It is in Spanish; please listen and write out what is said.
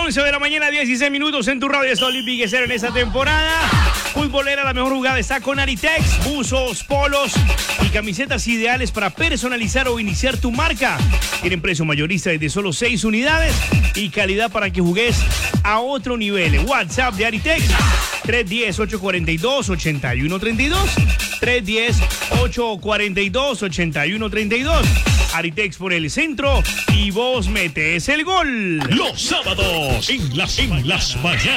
11 de la mañana, 16 minutos en tu radio. Está Olympic en esta temporada. Futbolera, la mejor jugada está con Aritex. Buzos, polos y camisetas ideales para personalizar o iniciar tu marca. Tienen precio mayorista desde solo 6 unidades y calidad para que jugues a otro nivel. WhatsApp de Aritex 310-842-8132. 310-842-8132. Aritex por el centro y vos metes el gol. Los sábados en las mañanas.